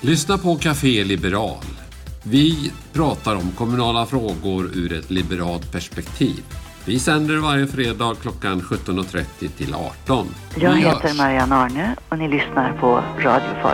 Lyssna på Café Liberal. Vi pratar om kommunala frågor ur ett liberalt perspektiv. Vi sänder varje fredag klockan 17.30 till 18. Jag heter Marianne Arne och ni lyssnar på Radio Folk.